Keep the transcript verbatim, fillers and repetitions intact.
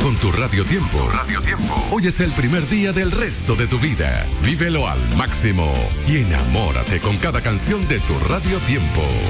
Con tu Radio Tiempo. Radio Tiempo. Hoy es el primer día del resto de tu vida. Vívelo al máximo y enamórate con cada canción de tu Radio Tiempo.